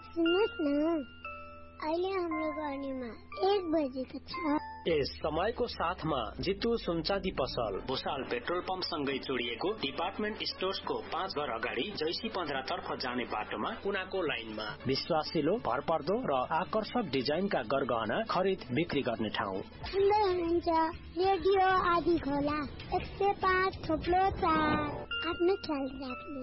सुन्नुहोस् न, अहिले हाम्रो गर्नेमा 1 बजेको छ। यस समयको साथमा जितु सुनचाँदी पसल भुसाल पेट्रोल पम्प सँगै जोडिएको डिपार्टमेन्ट स्टोर्सको 5 घर अगाडि जैसी 15 तर्फ जाने बाटोमा कुनाको लाइनमा विश्वासिलो, भरपर्दो र आकर्षक डिजाइनका गरगहना खरिद बिक्री गर्ने ठाउँ। सुन्दै हुनुहुन्छ रेडियो आदि खोला 105.4। आफ्नो ख्याल राख्नु।